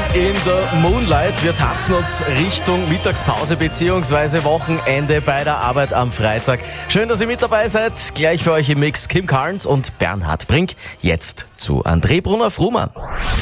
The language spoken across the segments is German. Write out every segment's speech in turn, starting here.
in the Moonlight. Wir tanzen uns Richtung Mittagspause bzw. Wochenende bei der Arbeit am Freitag. Schön, dass ihr mit dabei seid. Gleich für euch im Mix Kim Carnes und Bernhard Brink. Jetzt zu André Brunner-Frumann.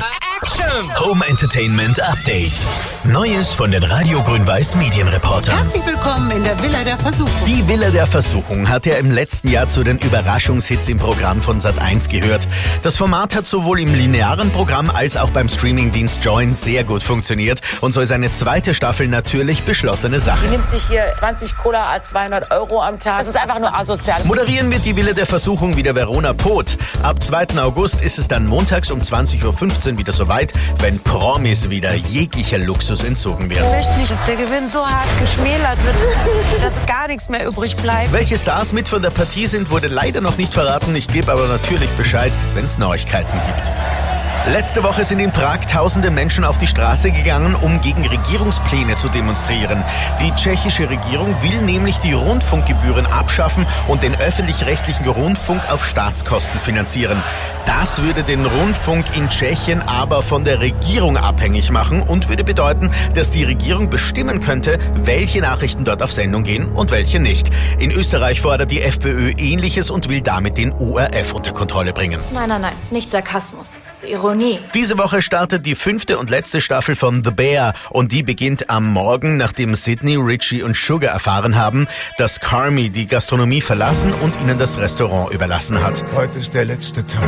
Home Entertainment Update. Neues von den Radio Grün-Weiß Medienreportern. Herzlich willkommen in der Villa der Versuchung. Die Villa der Versuchung hat ja im letzten Jahr zu den Überraschungshits im Programm von Sat.1 gehört. Das Format hat sowohl im linearen Programm als auch beim Streamingdienst Join sehr gut funktioniert und so ist eine zweite Staffel natürlich beschlossene Sache. Die nimmt sich hier 20 Cola à 200 € am Tag. Das ist einfach nur asozial. Moderieren wird die Villa der Versuchung wieder Verona Poth. Ab 2. August ist es dann montags um 20.15 Uhr wieder soweit, wenn Promis wieder jeglicher Luxus entzogen wird. Ich möchte nicht, dass der Gewinn so hart geschmälert wird, dass gar nichts mehr übrig bleibt. Welche Stars mit von der Partie sind, wurde leider noch nicht verraten. Ich gebe aber natürlich Bescheid, wenn es Neuigkeiten gibt. Letzte Woche sind in Prag tausende Menschen auf die Straße gegangen, um gegen Regierungspläne zu demonstrieren. Die tschechische Regierung will nämlich die Rundfunkgebühren abschaffen und den öffentlich-rechtlichen Rundfunk auf Staatskosten finanzieren. Das würde den Rundfunk in Tschechien aber von der Regierung abhängig machen und würde bedeuten, dass die Regierung bestimmen könnte, welche Nachrichten dort auf Sendung gehen und welche nicht. In Österreich fordert die FPÖ Ähnliches und will damit den ORF unter Kontrolle bringen. Nein, nicht Sarkasmus. Ironie. Diese Woche startet die 5. und letzte Staffel von The Bear und die beginnt am Morgen, nachdem Sydney, Richie und Sugar erfahren haben, dass Carmy die Gastronomie verlassen und ihnen das Restaurant überlassen hat. Heute ist der letzte Tag.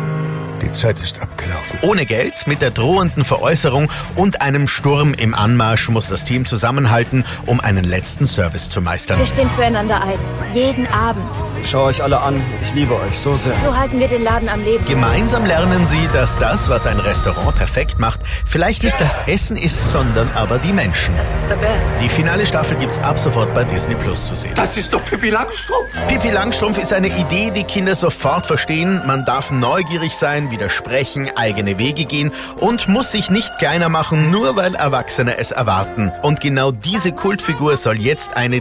Die Zeit ist abgelaufen. Ohne Geld, mit der drohenden Veräußerung und einem Sturm im Anmarsch muss das Team zusammenhalten, um einen letzten Service zu meistern. Wir stehen füreinander ein. Jeden Abend. Ich schaue euch alle an und ich liebe euch so sehr. So halten wir den Laden am Leben. Gemeinsam lernen sie, dass das, was ein Restaurant perfekt macht, vielleicht nicht das Essen ist, sondern aber die Menschen. Das ist The Bear. Die finale Staffel gibt's ab sofort bei Disney Plus zu sehen. Das ist doch Pippi Langstrumpf. Pippi Langstrumpf ist eine Idee, die Kinder sofort verstehen. Man darf neugierig sein, widersprechen, eigene Wege gehen und muss sich nicht kleiner machen, nur weil Erwachsene es erwarten. Und genau diese Kultfigur soll jetzt eine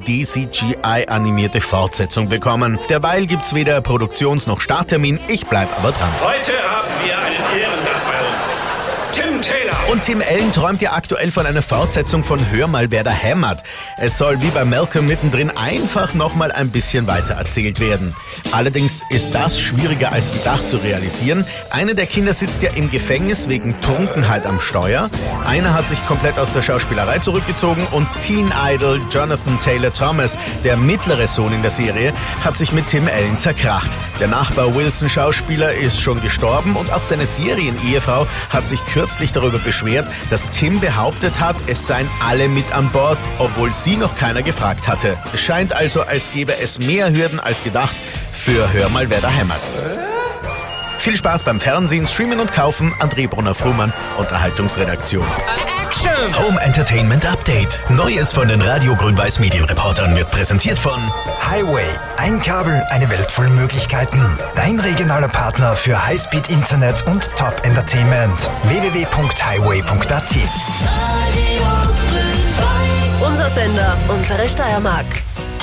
3D-CGI-animierte Fortsetzung bekommen. Derweil gibt's weder Produktions- noch Starttermin, ich bleib aber dran. Heute haben wir einen Ehrengast bei uns. Tim Taylor. Und Tim Allen träumt ja aktuell von einer Fortsetzung von Hör mal, wer da hämmert. Es soll wie bei Malcolm mittendrin einfach nochmal ein bisschen weiter erzählt werden. Allerdings ist das schwieriger als gedacht zu realisieren. Einer der Kinder sitzt ja im Gefängnis wegen Trunkenheit am Steuer. Einer hat sich komplett aus der Schauspielerei zurückgezogen und Teen Idol Jonathan Taylor Thomas, der mittlere Sohn in der Serie, hat sich mit Tim Allen zerkracht. Der Nachbar Wilson Schauspieler ist schon gestorben und auch seine Serienehefrau hat sich kürzlich darüber beschwert, dass Tim behauptet hat, es seien alle mit an Bord, obwohl sie noch keiner gefragt hatte. Es scheint also, als gäbe es mehr Hürden als gedacht für Hör mal, wer da hämmert. Viel Spaß beim Fernsehen, Streamen und Kaufen. André Brunner-Frumann, Unterhaltungsredaktion. Home Entertainment Update. Neues von den Radio Grün-Weiß Medienreportern wird präsentiert von Highway. Ein Kabel, eine Welt voll Möglichkeiten. Dein regionaler Partner für Highspeed-Internet und Top-Entertainment. www.highway.at. Unser Sender, unsere Steiermark.